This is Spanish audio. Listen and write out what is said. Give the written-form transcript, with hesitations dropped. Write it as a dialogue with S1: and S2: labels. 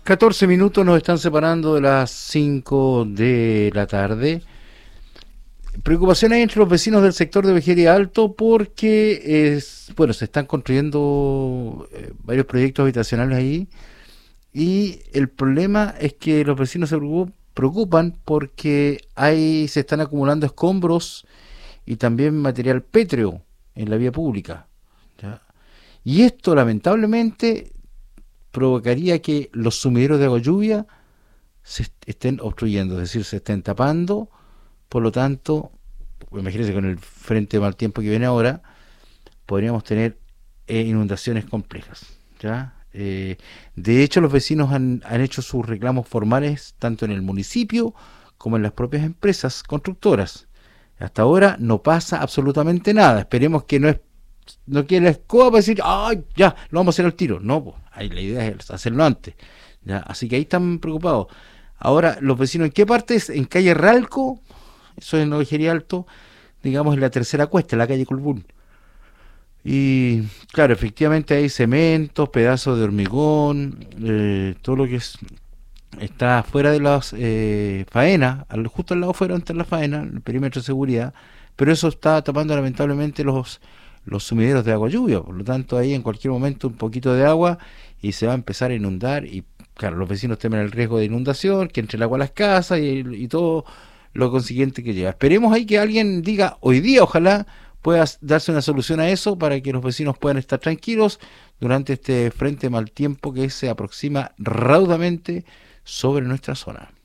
S1: 14 minutos nos están separando de las 5 de la tarde. Preocupación hay entre los vecinos del sector de Vejería Alto porque bueno, se están construyendo varios proyectos habitacionales ahí y el problema es que los vecinos se preocupan porque ahí se están acumulando escombros y también material pétreo en la vía pública, ¿ya? Y esto lamentablemente provocaría que los sumideros de agua lluvia se estén obstruyendo, es decir, se estén tapando. Por lo tanto, imagínense con el frente de mal tiempo que viene ahora, podríamos tener inundaciones complejas, ¿ya? De hecho, los vecinos han hecho sus reclamos formales tanto en el municipio como en las propias empresas constructoras. Hasta ahora no pasa absolutamente nada. Esperemos que no quede la escoba para decir, ¡ay, ya, lo vamos a hacer al tiro! No, pues, ahí la idea es hacerlo antes, ¿ya? Así que ahí están preocupados. Ahora, los vecinos, ¿en qué partes? En calle Ralco, eso es en Ovejería Alto, digamos en la tercera cuesta, en la calle Colbún. Y claro, efectivamente hay cementos, pedazos de hormigón, todo lo que está fuera de las faenas, justo al lado fuera entre la faena, el perímetro de seguridad, pero eso está tapando lamentablemente los sumideros de agua lluvia. Por lo tanto, ahí en cualquier momento un poquito de agua y se va a empezar a inundar. Y claro, los vecinos temen el riesgo de inundación, que entre el agua a las casas y todo lo consiguiente que lleva. Esperemos ahí que alguien diga hoy día, ojalá pueda darse una solución a eso para que los vecinos puedan estar tranquilos durante este frente mal tiempo que se aproxima raudamente sobre nuestra zona.